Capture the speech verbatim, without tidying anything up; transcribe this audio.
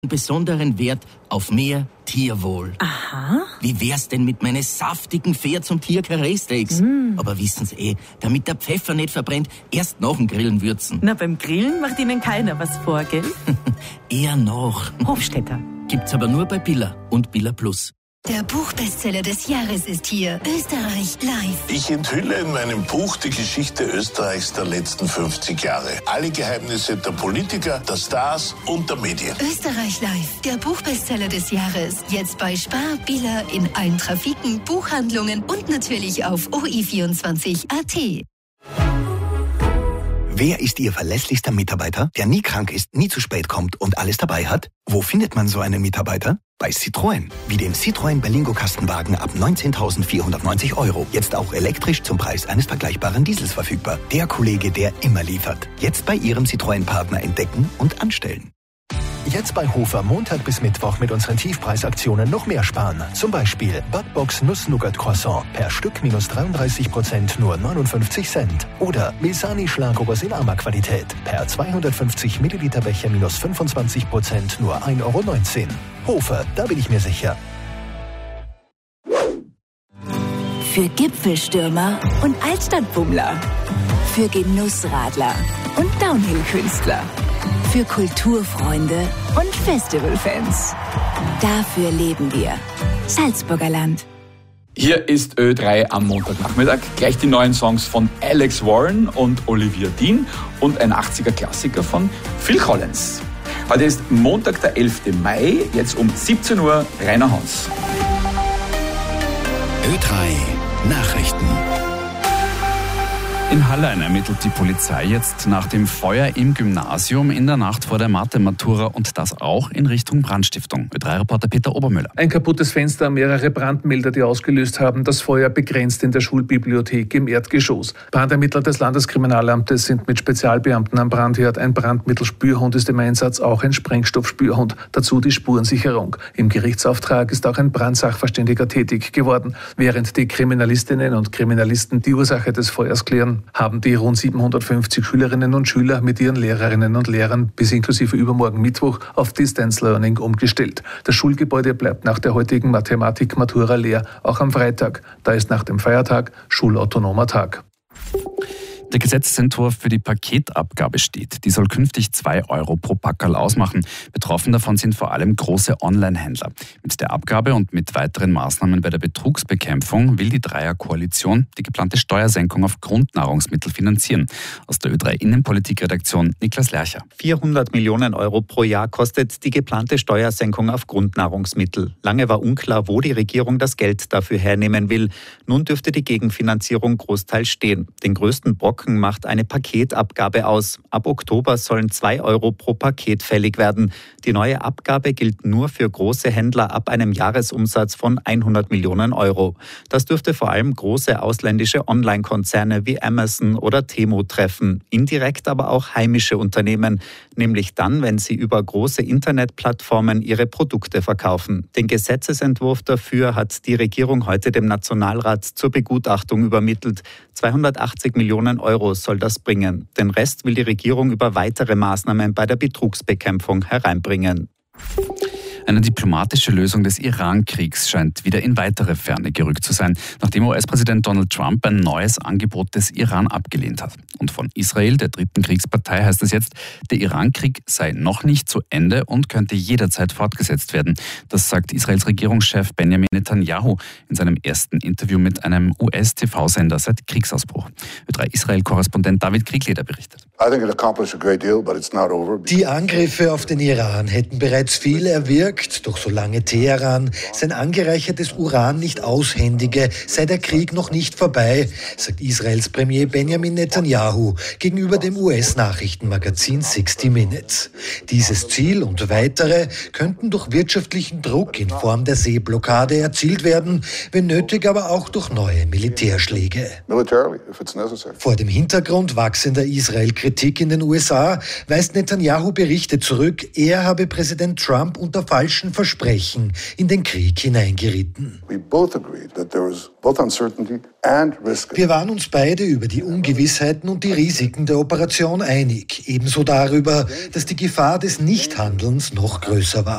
besonderen Wert auf mehr Tierwohl. Aha. Wie wär's denn mit meinen saftigen Pferds- und Tier-Karree-Steaks? Mm. Aber wissen Sie eh, damit der Pfeffer nicht verbrennt, erst nach dem Grillen würzen. Na, beim Grillen macht Ihnen keiner was vor, gell? Eher noch. Hofstetter. Gibt's aber nur bei Billa und Billa Plus. Der Buchbestseller des Jahres ist hier. Österreich live. Ich enthülle in meinem Buch die Geschichte Österreichs der letzten fünfzig Jahre. Alle Geheimnisse der Politiker, der Stars und der Medien. Österreich live. Der Buchbestseller des Jahres. Jetzt bei Spar, Billa, in allen Trafiken, Buchhandlungen und natürlich auf O I vierundzwanzig Punkt A T. Wer ist Ihr verlässlichster Mitarbeiter, der nie krank ist, nie zu spät kommt und alles dabei hat? Wo findet man so einen Mitarbeiter? Bei Citroën. Wie dem Citroën Berlingo Kastenwagen ab neunzehntausendvierhundertneunzig Euro. Jetzt auch elektrisch zum Preis eines vergleichbaren Diesels verfügbar. Der Kollege, der immer liefert. Jetzt bei Ihrem Citroën-Partner entdecken und anstellen. Jetzt bei Hofer Montag bis Mittwoch mit unseren Tiefpreisaktionen noch mehr sparen. Zum Beispiel Budbox Nuss-Nougat-Croissant per Stück minus dreiunddreißig Prozent nur neunundfünfzig Cent. Oder Mesani Schlagobers in Arma-Qualität per zweihundertfünfzig Milliliter Becher minus fünfundzwanzig Prozent nur ein Euro neunzehn. Hofer, da bin ich mir sicher. Für Gipfelstürmer und Altstadtbummler. Für Genussradler und Downhill-Künstler. Für Kulturfreunde und Festivalfans. Dafür leben wir. Salzburger Land. Hier ist Ö drei am Montagnachmittag. Gleich die neuen Songs von Alex Warren und Olivia Dean und ein achtziger-Klassiker von Phil Collins. Heute ist Montag, der elfte Mai, jetzt um siebzehn Uhr, Rainer Hans. Ö drei Nachrichten. In Hallein ermittelt die Polizei jetzt nach dem Feuer im Gymnasium in der Nacht vor der Mathe-Matura und das auch in Richtung Brandstiftung. Ö drei Reporter Peter Obermüller. Ein kaputtes Fenster, mehrere Brandmelder, die ausgelöst haben, das Feuer begrenzt in der Schulbibliothek im Erdgeschoss. Brandermittler des Landeskriminalamtes sind mit Spezialbeamten am Brandherd. Ein Brandmittelspürhund ist im Einsatz, auch ein Sprengstoffspürhund. Dazu die Spurensicherung. Im Gerichtsauftrag ist auch ein Brandsachverständiger tätig geworden. Während die Kriminalistinnen und Kriminalisten die Ursache des Feuers klären, haben die rund siebenhundertfünfzig Schülerinnen und Schüler mit ihren Lehrerinnen und Lehrern bis inklusive übermorgen Mittwoch auf Distance Learning umgestellt. Das Schulgebäude bleibt nach der heutigen Mathematik-Matura leer, auch am Freitag. Da ist nach dem Feiertag schulautonomer Tag. Der Gesetzesentwurf für die Paketabgabe steht. Die soll künftig zwei Euro pro Packerl ausmachen. Betroffen davon sind vor allem große Online-Händler. Mit der Abgabe und mit weiteren Maßnahmen bei der Betrugsbekämpfung will die Dreierkoalition die geplante Steuersenkung auf Grundnahrungsmittel finanzieren. Aus der Ö drei Innenpolitik-Redaktion Niklas Lercher. vierhundert Millionen Euro pro Jahr kostet die geplante Steuersenkung auf Grundnahrungsmittel. Lange war unklar, wo die Regierung das Geld dafür hernehmen will. Nun dürfte die Gegenfinanzierung großteils stehen. Den größten Brocken macht eine Paketabgabe aus. Ab Oktober sollen zwei Euro pro Paket fällig werden. Die neue Abgabe gilt nur für große Händler ab einem Jahresumsatz von hundert Millionen Euro. Das dürfte vor allem große ausländische Online-Konzerne wie Amazon oder Temu treffen. Indirekt aber auch heimische Unternehmen, nämlich dann, wenn sie über große Internetplattformen ihre Produkte verkaufen. Den Gesetzesentwurf dafür hat die Regierung heute dem Nationalrat zur Begutachtung übermittelt. zweihundertachtzig Millionen Euro soll das bringen. Den Rest will die Regierung über weitere Maßnahmen bei der Betrugsbekämpfung hereinbringen. Eine diplomatische Lösung des Iran-Kriegs scheint wieder in weitere Ferne gerückt zu sein, nachdem U S-Präsident Donald Trump ein neues Angebot des Iran abgelehnt hat. Und von Israel, der dritten Kriegspartei, heißt es jetzt, der Iran-Krieg sei noch nicht zu Ende und könnte jederzeit fortgesetzt werden. Das sagt Israels Regierungschef Benjamin Netanyahu in seinem ersten Interview mit einem U S-T V-Sender seit Kriegsausbruch. Ö drei Israel-Korrespondent David Kriegleder berichtet. Die Angriffe auf den Iran hätten bereits viel erwirkt, doch solange Teheran sein angereichertes Uran nicht aushändige, sei der Krieg noch nicht vorbei, sagt Israels Premier Benjamin Netanyahu gegenüber dem U S-Nachrichtenmagazin sixty minutes. Dieses Ziel und weitere könnten durch wirtschaftlichen Druck in Form der Seeblockade erzielt werden, wenn nötig aber auch durch neue Militärschläge. Vor dem Hintergrund wachsender Israel-Kritik in den U S A weist Netanyahu Berichte zurück, er habe Präsident Trump unter falschen Versprechen in den Krieg hineingeritten. Wir waren uns beide über die Ungewissheiten und die Risiken der Operation einig, ebenso darüber, dass die Gefahr des Nichthandelns noch größer war.